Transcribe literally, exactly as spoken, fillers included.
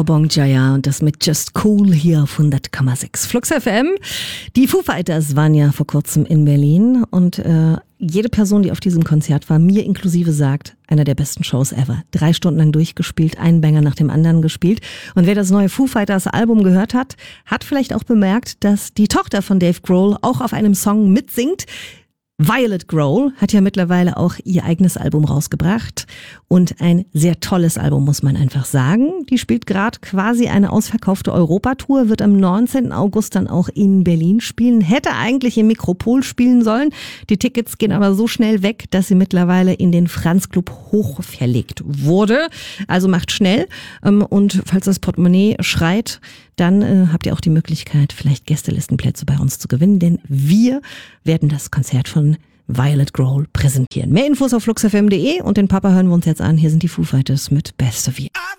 Obong Jaya und das mit Just Cool hier auf hundert Komma sechs Flux F M. Die Foo Fighters waren ja vor kurzem in Berlin und äh, jede Person, die auf diesem Konzert war, mir inklusive sagt, einer der besten Shows ever. Drei Stunden lang durchgespielt, einen Banger nach dem anderen gespielt. Und wer das neue Foo Fighters Album gehört hat, hat vielleicht auch bemerkt, dass die Tochter von Dave Grohl auch auf einem Song mitsingt. Violet Grohl hat ja mittlerweile auch ihr eigenes Album rausgebracht und ein sehr tolles Album, muss man einfach sagen. Die spielt gerade quasi eine ausverkaufte Europatour, wird am neunzehnten August dann auch in Berlin spielen, hätte eigentlich im Mikropol spielen sollen. Die Tickets gehen aber so schnell weg, dass sie mittlerweile in den Franz Club hoch verlegt wurde. Also macht schnell und falls das Portemonnaie schreit, dann äh, habt ihr auch die Möglichkeit, vielleicht Gästelistenplätze bei uns zu gewinnen, denn wir werden das Konzert von Violet Grohl präsentieren. Mehr Infos auf flux f m punkt d e und den Papa hören wir uns jetzt an. Hier sind die Foo Fighters mit Best of You.